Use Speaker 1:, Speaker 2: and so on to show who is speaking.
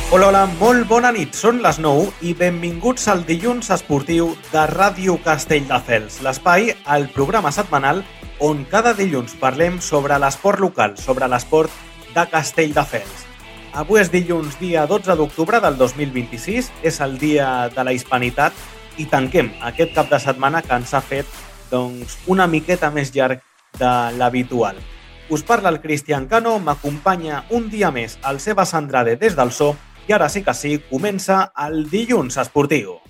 Speaker 1: Hola, molt bona nit. Són les 9 i benvinguts al dilluns esportiu de Ràdio Castelldefels, l'espai, el programa setmanal on cada dilluns parlem sobre l'esport local, sobre l'esport de Castelldefels. Avui és dilluns, dia 12 d'octubre del 2026, és el dia de la Hispanitat i tanquem aquest cap de setmana que ens ha fet una miqueta més llarg de l'habitual. Us parla el Cristian Cano, m'acompanya un dia més el Sebas Andrade des del so. I ara sí que sí, comença el dilluns esportiu.